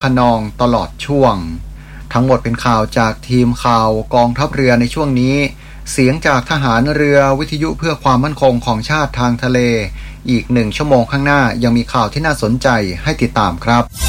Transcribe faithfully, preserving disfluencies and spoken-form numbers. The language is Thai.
นองตลอดช่วงทั้งหมดเป็นข่าวจากทีมข่าวกองทัพเรือในช่วงนี้เสียงจากทหารเรือวิทยุเพื่อความมั่นคงของชาติทางทะเลอีกหนึ่งชั่วโมงข้างหน้ายังมีข่าวที่น่าสนใจให้ติดตามครับ